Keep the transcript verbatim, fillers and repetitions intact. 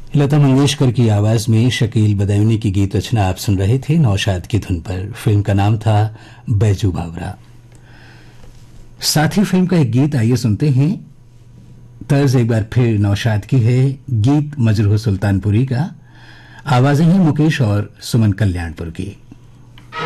लता मंगेशकर की आवाज में शकील बदायूनी की गीत रचना आप सुन रहे थे नौशाद की धुन पर। फिल्म का नाम था बैजू बावरा। साथ ही फिल्म का एक गीत आइए सुनते हैं। तर्ज एक बार फिर नौशाद की है, गीत मजरूह सुल्तानपुरी का, आवाजें हैं मुकेश और सुमन कल्याणपुर की।